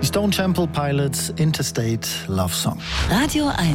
Stone Temple Pilots, Interstate Love Song. Radio 1.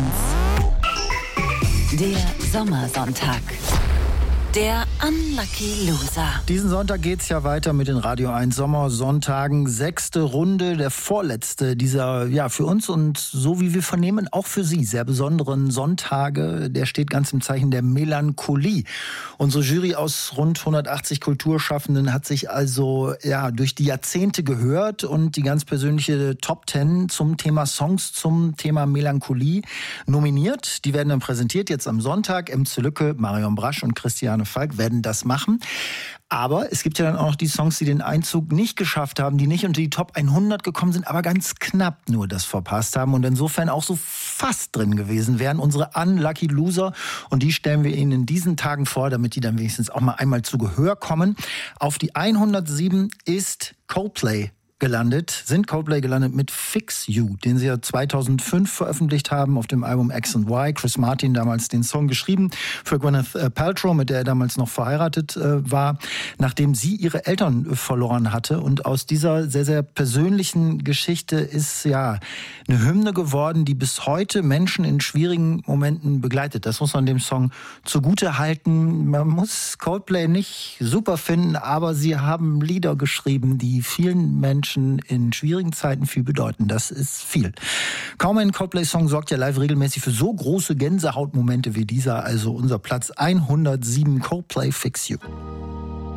Der Sommersonntag. Der Unlucky Loser. Diesen Sonntag geht's ja weiter mit den Radio 1 Sommersonntagen. 6. Runde, der vorletzte dieser, ja, für uns und so wie wir vernehmen, auch für Sie sehr besonderen Sonntage. Der steht ganz im Zeichen der Melancholie. Unsere Jury aus rund 180 Kulturschaffenden hat sich also, ja, durch die Jahrzehnte gehört und die ganz persönliche Top 10 zum Thema Songs, zum Thema Melancholie nominiert. Die werden dann präsentiert jetzt am Sonntag. Emce Lücke, Marion Brasch und Christiane Falk werden das machen. Aber es gibt ja dann auch noch die Songs, die den Einzug nicht geschafft haben, die nicht unter die Top 100 gekommen sind, aber ganz knapp nur das verpasst haben und insofern auch so fast drin gewesen wären. Unsere Unlucky Loser, und die stellen wir Ihnen in diesen Tagen vor, damit die dann wenigstens auch mal einmal zu Gehör kommen. Auf die 107 ist Coldplay gelandet mit Fix You, den sie ja 2005 veröffentlicht haben auf dem Album X and Y. Chris Martin damals den Song geschrieben für Gwyneth Paltrow, mit der er damals noch verheiratet war, nachdem sie ihre Eltern verloren hatte. Und aus dieser sehr, sehr persönlichen Geschichte ist ja eine Hymne geworden, die bis heute Menschen in schwierigen Momenten begleitet. Das muss man dem Song zugute halten. Man muss Coldplay nicht super finden, aber sie haben Lieder geschrieben, die vielen Menschen in schwierigen Zeiten viel bedeuten. Das ist viel. Kaum ein Coldplay-Song sorgt ja live regelmäßig für so große Gänsehautmomente wie dieser. Also unser Platz 107, Coldplay Fix You.